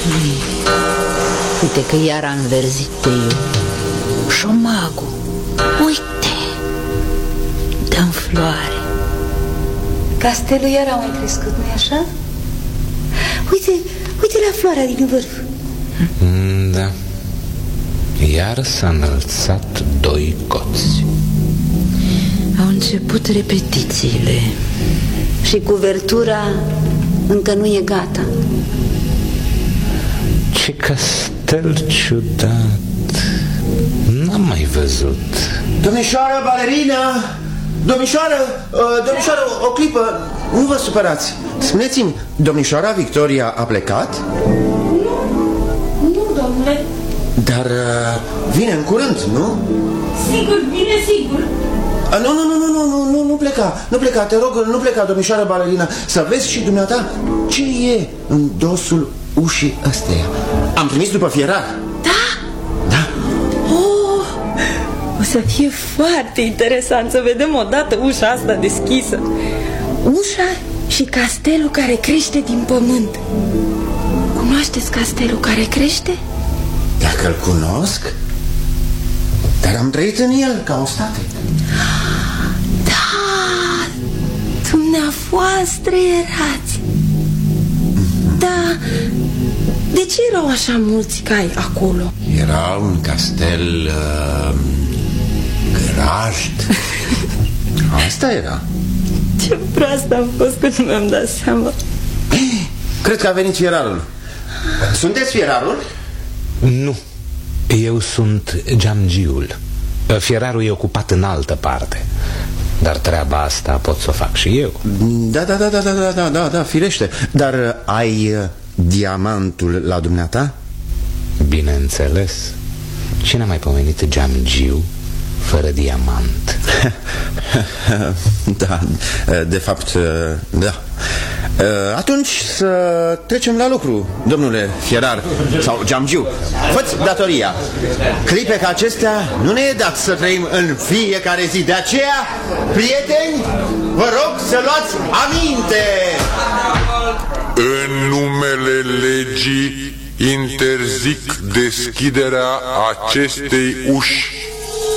Uite că iar a înverzit teiul. Șomagul, uite, dă-n floare. Castelul iar a mai crescut, nu-i așa? Uite la floarea din vârf. Da. Iar s-a înălțat 2 coți. Au început repetițiile. Și cuvertura încă nu e gata. Ce castel ciudat. N-am mai văzut. Domnișoară balerina! Domnișoară, o clipă, nu vă supărați. Spuneți-mi, domnișoara Victoria a plecat? Nu, domnule. Dar vine în curând, nu? Sigur, vine sigur. Nu pleca, te rog, nu pleca, domnișoară balerina. Să vezi și dumneata ce e în dosul ușii ăsteia. Am trimis după fierar. Da? Oh, o să fie foarte interesant să vedem odată ușa asta deschisă. Ușa și castelul care crește din pământ. Cunoașteți castelul care crește? Dacă îl cunosc, dar am trăit în el ca o state. Da, dumneavoastră erați. Da, de ce erau așa mulți cai acolo? Era un castel grajd. Asta era. Ce proastă am fost când nu mi-am dat seama. Cred că a venit fierarul. Sunteți fierarul? Nu, eu sunt geamgiul. Fierarul e ocupat în altă parte. Dar treaba asta pot să o fac și eu. Da, firește. Dar ai diamantul la dumneata? Bineînțeles. Cine a mai pomenit geamgiu fără diamant? Da, de fapt, da. Atunci să trecem la lucru, domnule fierar sau geamgiu. Fă-ți datoria. Clipe ca acestea nu ne e dat să trăim în fiecare zi. De aceea, prieteni, vă rog să luați aminte. În numele legii interzic deschiderea acestei uși.